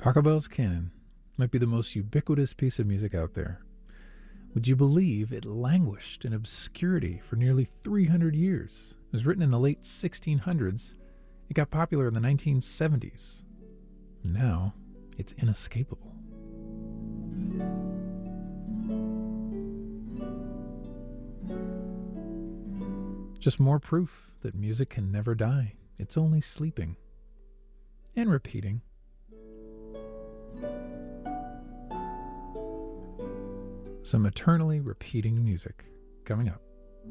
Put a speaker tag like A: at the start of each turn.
A: Pachelbel's Canon might be the most ubiquitous piece of music out there. Would you believe it languished in obscurity for nearly 300 years? It was written in the late 1600s. It got popular in the 1970s. Now, it's inescapable. Just more proof that music can never die. It's only sleeping and repeating. Some eternally repeating music coming up.